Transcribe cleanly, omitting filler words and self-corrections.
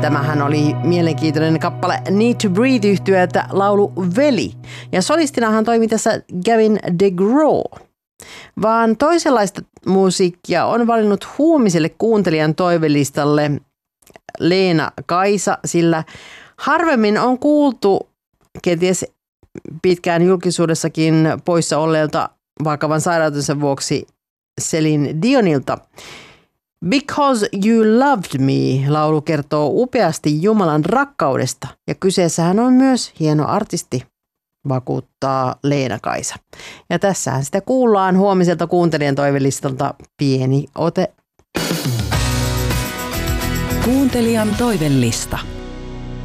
Tämähän oli mielenkiintoinen kappale Need to Breathe -yhtyöltä laulu Veli. Ja solistinahan toimi tässä Gavin DeGraw. Vaan toisenlaista musiikkia on valinnut huumiselle kuuntelijan toivelistalle Leena Kaisa, sillä harvemmin on kuultu kenties pitkään julkisuudessakin poissa olleelta vakavan sairautensa vuoksi Celine Dionilta. Because You Loved Me -laulu kertoo upeasti Jumalan rakkaudesta ja kyseessähän on myös hieno artisti, vakuuttaa Leena Kaisa. Ja tässähän sitä kuullaan huomiselta kuuntelijan toivelistalta pieni ote. Kuuntelijan toivelista.